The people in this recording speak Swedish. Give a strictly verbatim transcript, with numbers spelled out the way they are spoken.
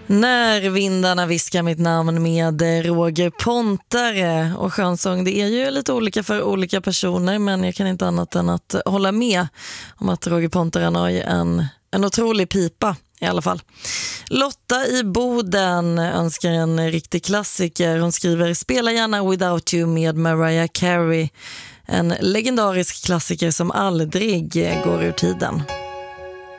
När vindarna viskar mitt namn med Roger Pontare. Och skönsång, det är ju lite olika för olika personer, men jag kan inte annat än att hålla med om att Roger Pontare har en, en otrolig pipa i alla fall. Lotta i Boden önskar en riktig klassiker. Hon skriver: spela gärna Without You med Mariah Carey. En legendarisk klassiker som aldrig går ur tiden.